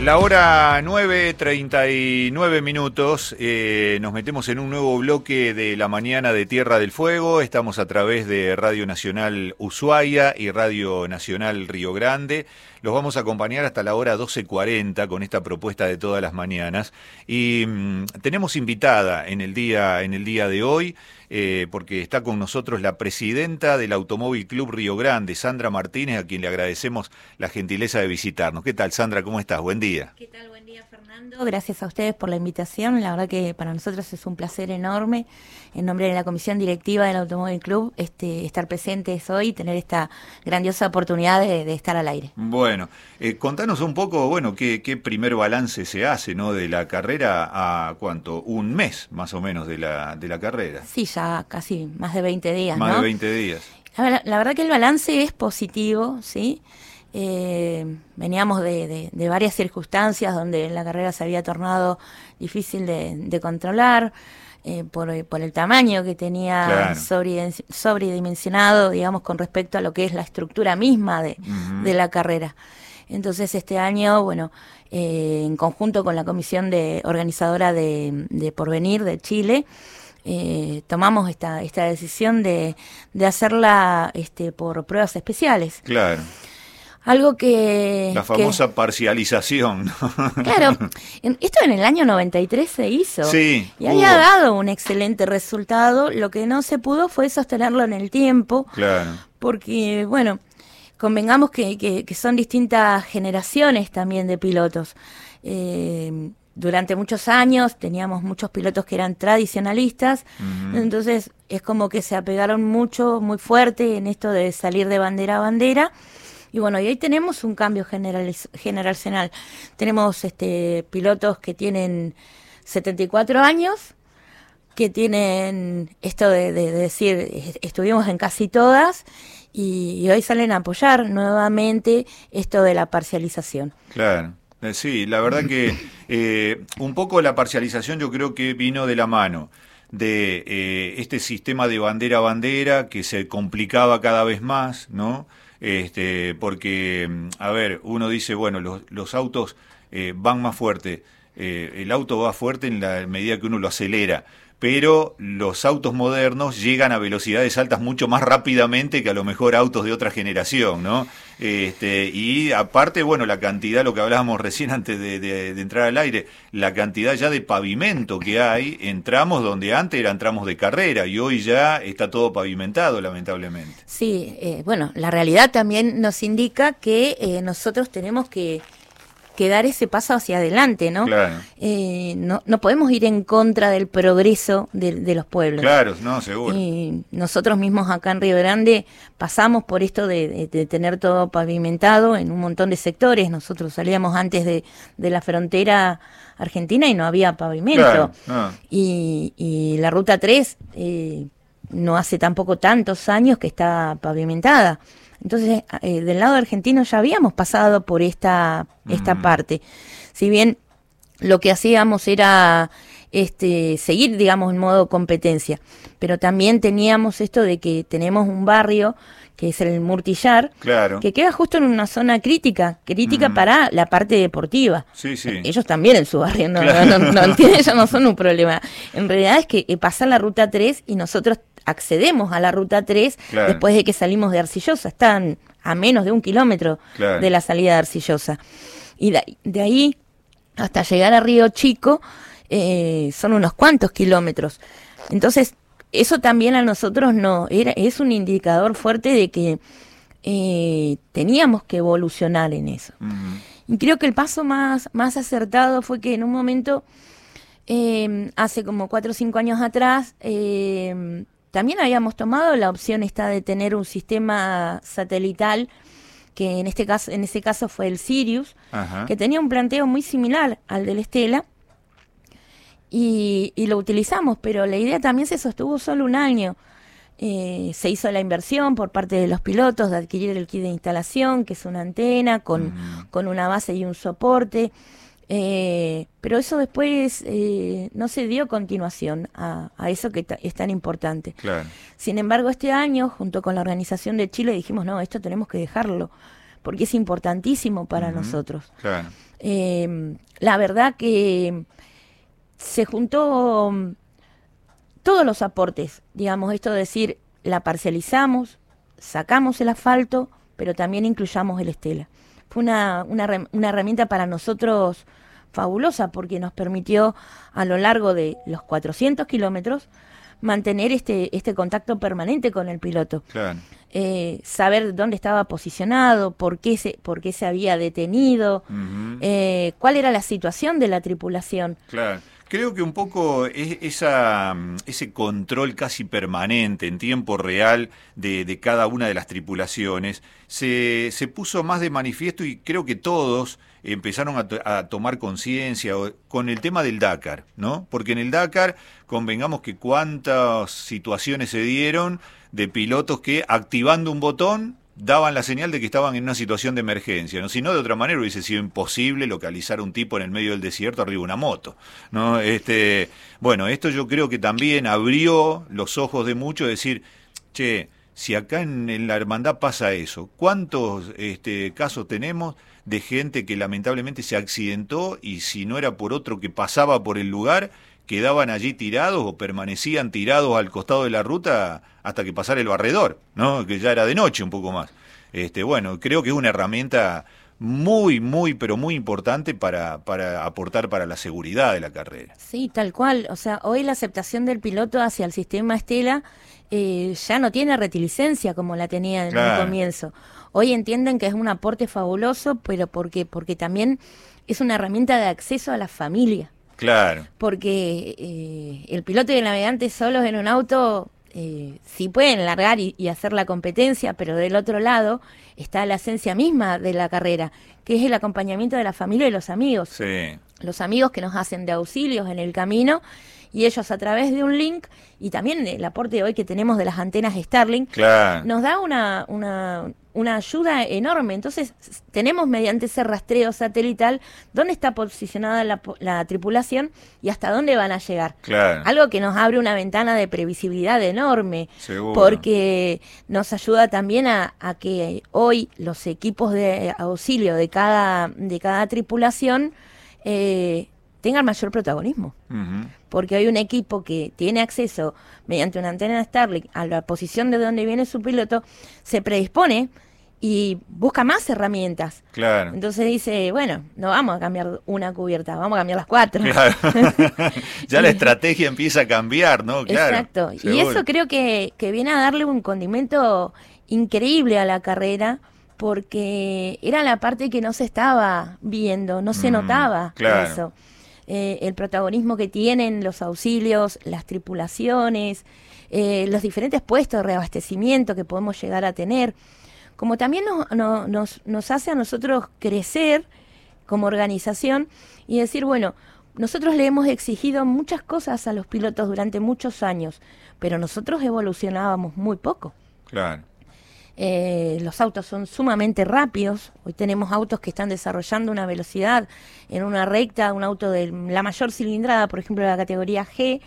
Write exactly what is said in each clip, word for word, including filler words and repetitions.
La hora nueve, treinta y nueve minutos, eh, nos metemos en un nuevo bloque de la mañana de Tierra del Fuego. Estamos a través de Radio Nacional Ushuaia y Radio Nacional Río Grande. Los vamos a acompañar hasta la hora doce cuarenta con esta propuesta de todas las mañanas. Y mmm, tenemos invitada en el día, en el día de hoy, eh, porque está con nosotros la presidenta del Automóvil Club Río Grande, Sandra Martínez, a quien le agradecemos la gentileza de visitarnos. ¿Qué tal, Sandra? ¿Cómo estás? Buen día. ¿Qué tal? Buen día, Fernando. Gracias a ustedes por la invitación. La verdad que para nosotros es un placer enorme, en nombre de la Comisión Directiva del Automóvil Club, este, estar presentes hoy y tener esta grandiosa oportunidad de, de estar al aire. Bueno, eh, contanos un poco, bueno, qué, qué primer balance se hace, ¿no? De la carrera a, ¿cuánto? Un mes, más o menos, de la, de la carrera. Sí, ya casi más de veinte días, Más ¿no? de veinte días. La, la verdad que el balance es positivo, ¿sí? Eh, veníamos de, de, de varias circunstancias donde la carrera se había tornado difícil de, de controlar eh, por, por el tamaño que tenía, claro, sobre, sobredimensionado, digamos, con respecto a lo que es la estructura misma de, uh-huh. de la carrera. Entonces este año, bueno, eh, en conjunto con la comisión de organizadora de, de Porvenir de Chile, Eh, tomamos esta esta decisión de, de hacerla este, por pruebas especiales. Claro. Algo que... La famosa que, parcialización. Claro, en, esto en el año noventa y tres se hizo. Sí. Y había dado un excelente resultado. Lo que no se pudo fue sostenerlo en el tiempo. Claro. Porque, bueno, convengamos que, que, que son distintas generaciones también de pilotos. Eh... Durante muchos años teníamos muchos pilotos que eran tradicionalistas, uh-huh. entonces es como que se apegaron mucho, muy fuerte en esto de salir de bandera a bandera. Y bueno, y ahí tenemos un cambio general, generacional. Tenemos este pilotos que tienen setenta y cuatro años, que tienen esto de, de, de decir, estuvimos en casi todas, y, y hoy salen a apoyar nuevamente esto de la parcialización. Claro. Sí, la verdad que eh, un poco la parcialización yo creo que vino de la mano de eh, este sistema de bandera a bandera que se complicaba cada vez más, ¿no? Este, porque, a ver, uno dice, bueno, los, los autos eh, van más fuerte, eh, el auto va fuerte en la medida que uno lo acelera, pero los autos modernos llegan a velocidades altas mucho más rápidamente que a lo mejor autos de otra generación, ¿no? Este, y aparte, bueno, la cantidad, lo que hablábamos recién antes de, de, de entrar al aire, la cantidad ya de pavimento que hay en tramos donde antes eran tramos de carrera y hoy ya está todo pavimentado, lamentablemente. Sí, eh, bueno, la realidad también nos indica que eh, nosotros tenemos que que dar ese paso hacia adelante, ¿no? Claro. Eh, no, no podemos ir en contra del progreso de, de los pueblos. Claro, no, seguro. Eh, nosotros mismos acá en Río Grande pasamos por esto de, de, de tener todo pavimentado en un montón de sectores. Nosotros salíamos antes de, de la frontera argentina y no había pavimento. Claro, no. y, y la Ruta tres eh, no hace tampoco tantos años que está pavimentada. Entonces, eh, del lado argentino ya habíamos pasado por esta esta mm. parte. Si bien lo que hacíamos era este seguir, digamos, en modo competencia, pero también teníamos esto de que tenemos un barrio que es el Murtillar, claro, que queda justo en una zona crítica, crítica mm. para la parte deportiva. Sí, sí. Ellos también en su barrio, no, claro. no, no, no, no, ellos no son un problema. En realidad es que pasa la Ruta tres y nosotros accedemos a la Ruta tres, claro, después de que salimos de Arcillosa. Están a menos de un kilómetro, claro, de la salida de Arcillosa. Y de, de ahí hasta llegar a Río Chico eh, son unos cuantos kilómetros. Entonces, eso también a nosotros no era es un indicador fuerte de que eh, teníamos que evolucionar en eso. Uh-huh. Y creo que el paso más, más acertado fue que en un momento, eh, hace como cuatro o cinco años atrás, eh, también habíamos tomado la opción esta de tener un sistema satelital, que en este caso, en ese caso fue el Sirius, uh-huh, que tenía un planteo muy similar al del Stella, y, y lo utilizamos, pero la idea también se sostuvo solo un año. Eh, se hizo la inversión por parte de los pilotos de adquirir el kit de instalación, que es una antena con, uh-huh, con una base y un soporte. Eh, pero eso después eh, no se dio continuación a, a eso que ta, es tan importante. Claro. Sin embargo, este año, junto con la organización de Chile, dijimos, no, esto tenemos que dejarlo porque es importantísimo para uh-huh. nosotros. Claro. Eh, la verdad que se juntó todos los aportes, digamos, esto de decir, la parcializamos, sacamos el asfalto, pero también incluyamos el Estela. Fue una, una, una herramienta para nosotros fabulosa, porque nos permitió a lo largo de los cuatrocientos kilómetros mantener este este contacto permanente con el piloto. Claro. Eh, saber dónde estaba posicionado, por qué se, por qué se había detenido, uh-huh. eh, cuál era la situación de la tripulación. Claro. Creo que un poco es esa, ese control casi permanente en tiempo real de, de cada una de las tripulaciones se, se puso más de manifiesto, y creo que todos empezaron a, to- a tomar conciencia con el tema del Dakar, ¿no? Porque en el Dakar, convengamos que cuántas situaciones se dieron de pilotos que, activando un botón, daban la señal de que estaban en una situación de emergencia, ¿no? Si no, de otra manera hubiese sido imposible localizar a un tipo en el medio del desierto arriba de una moto, ¿no? Este, bueno, esto yo creo que también abrió los ojos de muchos, decir, che, si acá en, en la hermandad pasa eso, ¿cuántos este, casos tenemos de gente que lamentablemente se accidentó y si no era por otro que pasaba por el lugar, quedaban allí tirados o permanecían tirados al costado de la ruta hasta que pasara el barredor, ¿no? Que ya era de noche un poco más. Este, bueno, creo que es una herramienta muy, muy, pero muy importante para, para aportar para la seguridad de la carrera. Sí, tal cual. O sea, hoy la aceptación del piloto hacia el sistema Estela eh, ya no tiene retilicencia como la tenía en Claro. un comienzo. Hoy entienden que es un aporte fabuloso, pero porque porque también es una herramienta de acceso a la familia. Claro. Porque eh, el piloto y el navegante solos en un auto eh, sí pueden largar y, y hacer la competencia, pero del otro lado está la esencia misma de la carrera, que es el acompañamiento de la familia y los amigos. Sí. Los amigos que nos hacen de auxilios en el camino, y ellos a través de un link, y también el aporte hoy que tenemos de las antenas Starlink, Claro. nos da una, una, una ayuda enorme. Entonces tenemos mediante ese rastreo satelital dónde está posicionada la, la tripulación y hasta dónde van a llegar. Claro. Algo que nos abre una ventana de previsibilidad enorme. Seguro. Porque nos ayuda también a, a que hoy los equipos de auxilio de cada, de cada tripulación eh, tengan mayor protagonismo. Uh-huh. Porque hay un equipo que tiene acceso mediante una antena Starlink a la posición de donde viene su piloto, se predispone y busca más herramientas. Claro. Entonces dice, bueno, no vamos a cambiar una cubierta, vamos a cambiar las cuatro. Claro. Ya la estrategia empieza a cambiar, ¿no? Claro. Exacto. Seguro. Y eso creo que, que viene a darle un condimento increíble a la carrera, porque era la parte que no se estaba viendo, no se mm, notaba claro. eso. Eh, el protagonismo que tienen los auxilios, las tripulaciones, eh, los diferentes puestos de reabastecimiento que podemos llegar a tener, como también nos, no, nos, nos hace a nosotros crecer como organización y decir, bueno, nosotros le hemos exigido muchas cosas a los pilotos durante muchos años, pero nosotros evolucionábamos muy poco. Claro. Eh, los autos son sumamente rápidos. Hoy tenemos autos que están desarrollando una velocidad en una recta, un auto de la mayor cilindrada, por ejemplo, de la categoría G,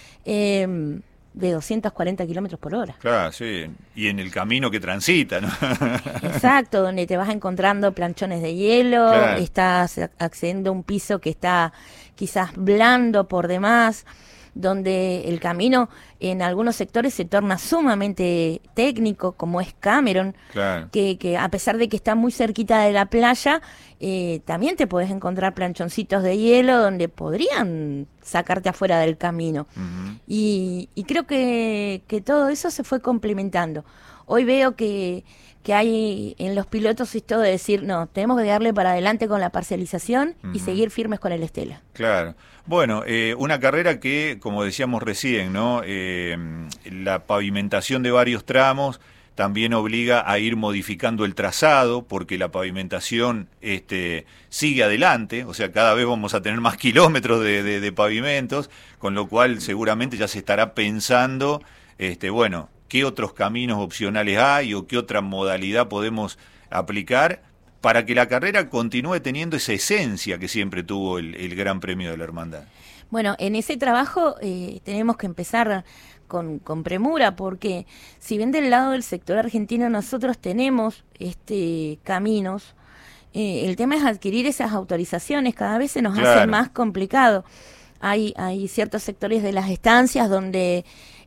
eh, de doscientos cuarenta kilómetros por hora. Claro, sí. Y en el camino que transita, ¿no? Exacto, donde te vas encontrando planchones de hielo, claro. Estás accediendo a un piso que está quizás blando por demás, donde el camino en algunos sectores se torna sumamente técnico, como es Cameron, claro. que, que a pesar de que está muy cerquita de la playa, eh, también te podés encontrar planchoncitos de hielo donde podrían sacarte afuera del camino. Uh-huh. Y, y creo que, que todo eso se fue complementando. Hoy veo que, que hay en los pilotos esto de decir, no, tenemos que darle para adelante con la parcialización uh-huh. y seguir firmes con el Estela. Claro. Bueno, eh, una carrera que, como decíamos recién, ¿no? Eh, la pavimentación de varios tramos también obliga a ir modificando el trazado, porque la pavimentación este, sigue adelante, o sea, cada vez vamos a tener más kilómetros de, de, de pavimentos, con lo cual seguramente ya se estará pensando, este, bueno, qué otros caminos opcionales hay o qué otra modalidad podemos aplicar para que la carrera continúe teniendo esa esencia que siempre tuvo el, el Gran Premio de la Hermandad. Bueno, en ese trabajo eh, tenemos que empezar con, con premura, porque si bien del lado del sector argentino nosotros tenemos este caminos, eh, el tema es adquirir esas autorizaciones, cada vez se nos claro. hace más complicado. Hay, hay ciertos sectores de las estancias donde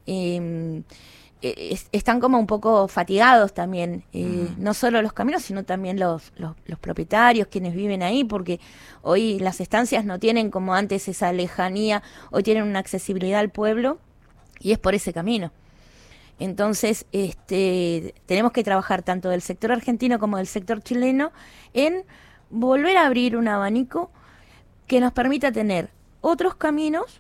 eh, es, están como un poco fatigados también, eh, mm. no solo los caminos, sino también los, los, los propietarios, quienes viven ahí, porque hoy las estancias no tienen como antes esa lejanía, hoy tienen una accesibilidad al pueblo y es por ese camino. Entonces, este, tenemos que trabajar tanto del sector argentino como del sector chileno en volver a abrir un abanico que nos permita tener otros caminos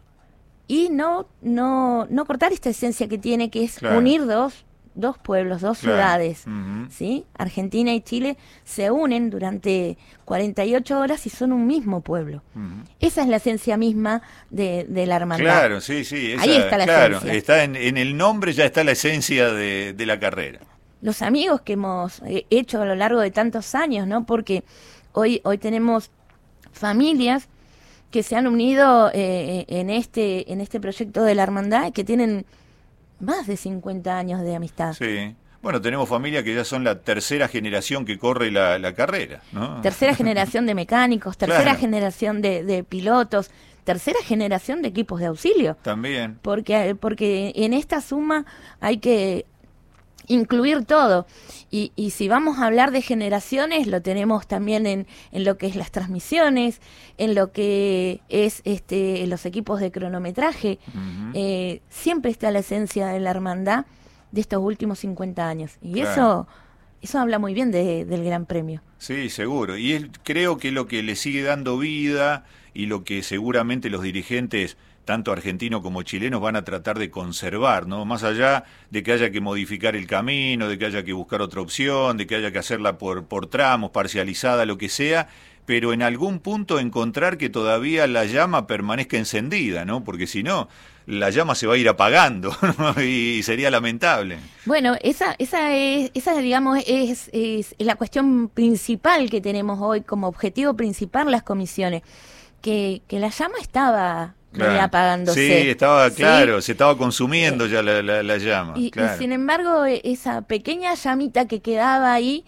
y no no no cortar esta esencia que tiene, que es claro. unir dos dos pueblos, dos claro. ciudades, uh-huh. ¿sí? Argentina y Chile se unen durante cuarenta y ocho horas y son un mismo pueblo. Uh-huh. Esa es la esencia misma de, de la hermandad. Claro, sí, sí. Esa, ahí está la claro, esencia. Está en, en el nombre, ya está la esencia de, de la carrera. Los amigos que hemos hecho a lo largo de tantos años, ¿no? Porque hoy, hoy tenemos familias que se han unido eh, en este en este proyecto de la hermandad, que tienen más de cincuenta años de amistad. Sí. Bueno, tenemos familias que ya son la tercera generación que corre la, la carrera, ¿no? Tercera generación de mecánicos, tercera claro. generación de, de pilotos, tercera generación de equipos de auxilio. También. Porque, porque en esta suma hay que incluir todo. Y, y si vamos a hablar de generaciones, lo tenemos también en, en lo que es las transmisiones, en lo que es este los equipos de cronometraje. Uh-huh. Eh, siempre está la esencia de la hermandad de estos últimos cincuenta años. Y claro. eso eso habla muy bien de, del Gran Premio. Sí, seguro. Y es, creo que lo que le sigue dando vida y lo que seguramente los dirigentes tanto argentinos como chilenos van a tratar de conservar, ¿no? Más allá de que haya que modificar el camino, de que haya que buscar otra opción, de que haya que hacerla por, por tramos, parcializada, lo que sea, pero en algún punto encontrar que todavía la llama permanezca encendida, ¿no? Porque si no, la llama se va a ir apagando, ¿no? Y sería lamentable. Bueno, esa, esa es, esa digamos, es, es la cuestión principal que tenemos hoy como objetivo principal las comisiones, que, que la llama estaba claro. apagándose. Sí, estaba claro, ¿sí? Se estaba consumiendo eh, ya la, la, la llama. Y, claro. y sin embargo, esa pequeña llamita que quedaba ahí,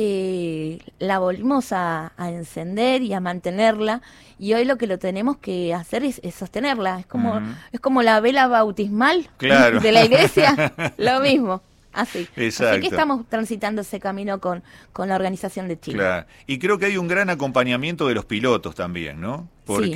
eh, la volvimos a, a encender y a mantenerla, y hoy lo que lo tenemos que hacer es, es sostenerla. Es como, uh-huh. es como la vela bautismal claro. de la iglesia, lo mismo. Así. Exacto. Así que estamos transitando ese camino con, con la organización de Chile. Claro. Y creo que hay un gran acompañamiento de los pilotos también, ¿no?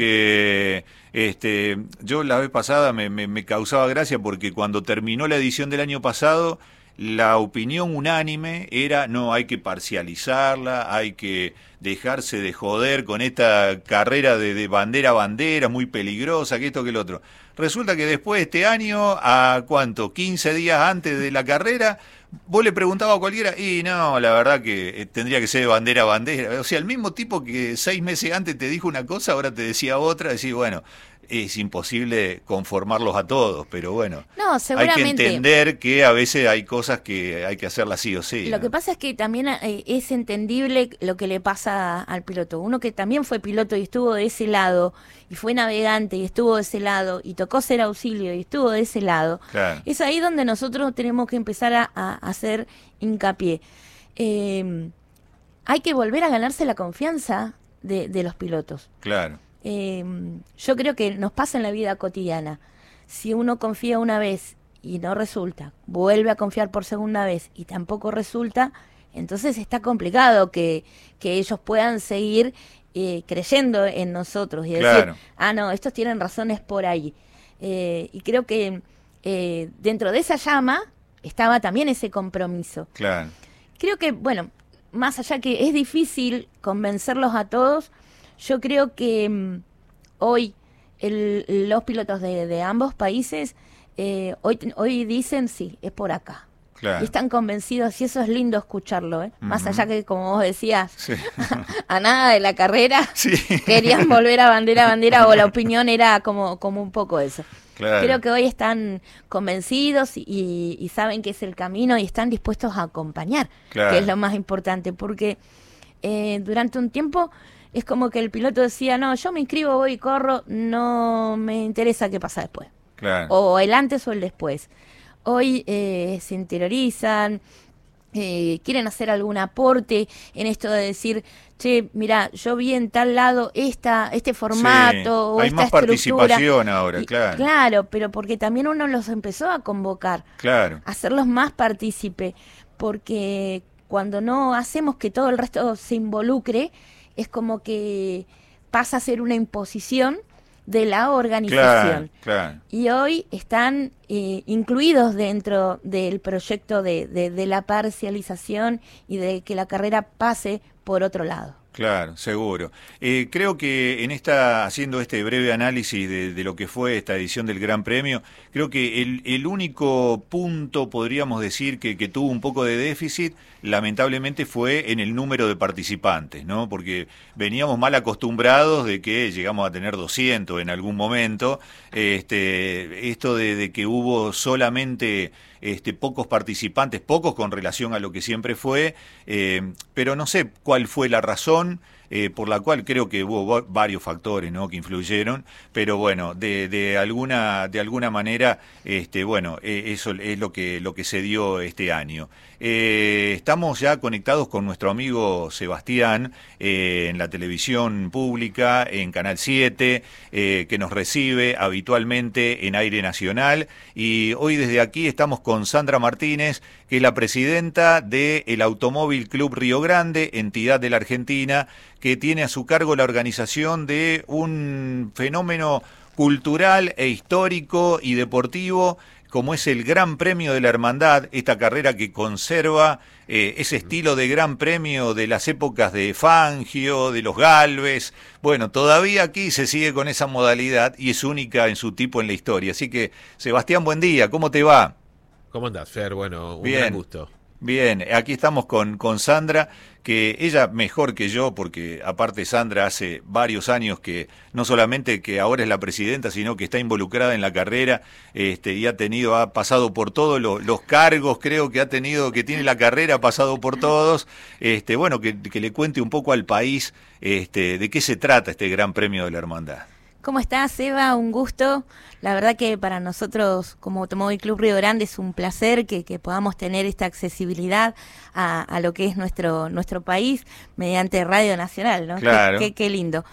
Porque sí. este, yo la vez pasada me, me, me causaba gracia porque cuando terminó la edición del año pasado, la opinión unánime era, no, hay que parcializarla, hay que dejarse de joder con esta carrera de, de bandera a bandera, muy peligrosa, que esto, que el otro. Resulta que después de este año, a cuánto, quince días antes de la carrera, vos le preguntabas a cualquiera, y no, la verdad que tendría que ser de bandera a bandera. O sea, el mismo tipo que seis meses antes te dijo una cosa, ahora te decía otra, decís, bueno, es imposible conformarlos a todos, pero bueno, no, seguramente. Hay que entender que a veces hay cosas que hay que hacerlas sí o sí. Lo ¿no? que pasa es que también eh, es entendible lo que le pasa al piloto. Uno que también fue piloto y estuvo de ese lado, y fue navegante y estuvo de ese lado, y tocó ser auxilio y estuvo de ese lado, claro. Es ahí donde nosotros tenemos que empezar a, a hacer hincapié. Eh, hay que volver a ganarse la confianza de, de los pilotos. Claro. Eh, yo creo que nos pasa en la vida cotidiana. Si uno confía una vez y no resulta, vuelve a confiar por segunda vez y tampoco resulta, entonces está complicado que, que ellos puedan seguir eh, creyendo en nosotros y decir, claro. ah, no, estos tienen razones por ahí. Eh, y creo que eh, dentro de esa llama estaba también ese compromiso. Claro. Creo que, bueno, más allá que es difícil convencerlos a todos, yo creo que um, hoy el, los pilotos de, de ambos países eh, hoy, hoy dicen sí, es por acá. Claro. Y están convencidos y eso es lindo escucharlo, ¿eh? Uh-huh. Más allá que, como vos decías, sí. a, a nada de la carrera, sí. querían volver a bandera a bandera o la opinión era como, como un poco eso. Claro. Creo que hoy están convencidos y, y, y saben que es el camino y están dispuestos a acompañar, claro. que es lo más importante, porque eh, durante un tiempo es como que el piloto decía, no, yo me inscribo, voy y corro, no me interesa qué pasa después. Claro. O el antes o el después. Hoy eh, se interiorizan, eh, quieren hacer algún aporte en esto de decir, che, mira, yo vi en tal lado esta, este formato, sí, o hay esta más estructura. participación ahora, y, claro. Claro, pero porque también uno los empezó a convocar, claro. a hacerlos más partícipe, porque cuando no hacemos que todo el resto se involucre, es como que pasa a ser una imposición de la organización. Claro, claro. Y hoy están eh, incluidos dentro del proyecto de, de, de la parcialización y de que la carrera pase por otro lado. Claro, seguro. Eh, creo que en esta, haciendo este breve análisis de, de lo que fue esta edición del Gran Premio, creo que el, el único punto, podríamos decir, que, que tuvo un poco de déficit, lamentablemente fue en el número de participantes, ¿no? Porque veníamos mal acostumbrados de que llegamos a tener doscientos en algún momento. Este, esto de, de que hubo solamente este, pocos participantes, pocos con relación a lo que siempre fue, eh, pero no sé cuál fue la razón. Eh, por la cual creo que hubo varios factores, ¿no?, que influyeron, pero bueno, de, de alguna de alguna manera, este, bueno, eh, eso es lo que lo que se dio este año. Eh, estamos ya conectados con nuestro amigo Sebastián eh, en la televisión pública, en Canal siete, eh, que nos recibe habitualmente en Aire Nacional, y hoy desde aquí estamos con Sandra Martínez, que es la presidenta del Automóvil Club Río Grande, entidad de la Argentina, que tiene a su cargo la organización de un fenómeno cultural e histórico y deportivo como es el Gran Premio de la Hermandad, esta carrera que conserva eh, ese estilo de Gran Premio de las épocas de Fangio, de los Gálvez. Bueno, todavía aquí se sigue con esa modalidad y es única en su tipo en la historia. Así que, Sebastián, buen día, ¿cómo te va? ¿Cómo andás, Fer? Bueno, un Bien. gran gusto. Bien, aquí estamos con, con Sandra, que ella mejor que yo, porque aparte Sandra hace varios años que no solamente que ahora es la presidenta, sino que está involucrada en la carrera, este, y ha tenido, ha pasado por todos los, los cargos, creo que ha tenido, que tiene la carrera, ha pasado por todos. Este, bueno, que, que le cuente un poco al país este, de qué se trata este Gran Premio de la Hermandad. ¿Cómo estás, Eva? Un gusto. La verdad que para nosotros como Automóvil Club Río Grande es un placer que, que podamos tener esta accesibilidad a, a lo que es nuestro nuestro país mediante Radio Nacional, ¿no? Claro. Qué, qué, qué lindo.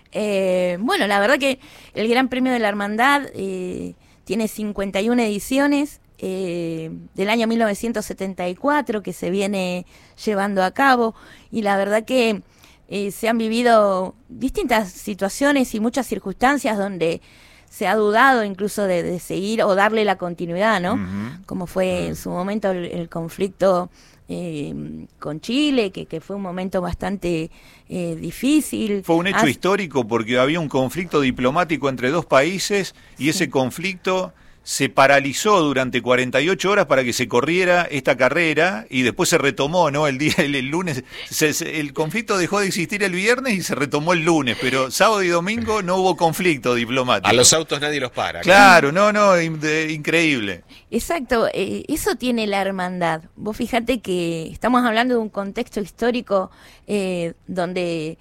Eh, bueno, la verdad que el Gran Premio de la Hermandad eh, tiene cincuenta y una ediciones eh, del año mil novecientos setenta y cuatro que se viene llevando a cabo, y la verdad que Eh, se han vivido distintas situaciones y muchas circunstancias donde se ha dudado incluso de, de seguir o darle la continuidad, ¿no? Uh-huh. Como fue uh-huh. en su momento el, el conflicto eh, con Chile, que, que fue un momento bastante eh, difícil. Fue un hecho As- histórico porque había un conflicto diplomático entre dos países y sí. ese conflicto se paralizó durante cuarenta y ocho horas para que se corriera esta carrera y después se retomó, ¿no? El día, el, el lunes, se, se, el conflicto dejó de existir el viernes y se retomó el lunes, pero sábado y domingo no hubo conflicto diplomático. A los autos nadie los para. Claro, no, no, in, de, increíble. Exacto, eh, eso tiene la hermandad. Vos fíjate que estamos hablando de un contexto histórico eh, donde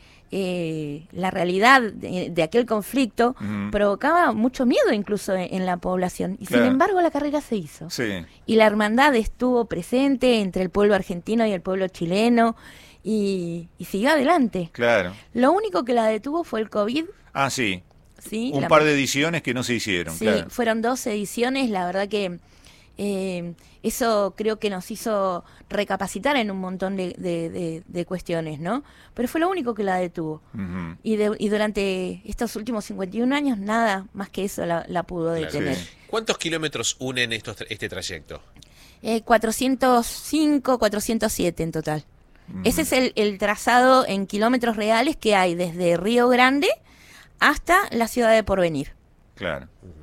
Eh, la realidad de, de aquel conflicto uh-huh. provocaba mucho miedo incluso en, en la población, y claro. sin embargo la carrera se hizo sí. y la hermandad estuvo presente entre el pueblo argentino y el pueblo chileno y, y siguió adelante. Claro. Lo único que la detuvo fue el COVID. Ah, sí, sí un la, par de ediciones que no se hicieron. Sí, claro. fueron dos ediciones, la verdad que Eh, eso creo que nos hizo recapacitar en un montón de, de, de, de cuestiones, ¿no? Pero fue lo único que la detuvo. Uh-huh. Y, de, y durante estos últimos cincuenta y un años, nada más que eso la, la pudo detener. Sí. ¿Cuántos kilómetros unen estos, este trayecto? Eh, cuatrocientos cinco, cuatrocientos siete en total. Uh-huh. Ese es el, el trazado en kilómetros reales que hay desde Río Grande hasta la ciudad de Porvenir. Claro.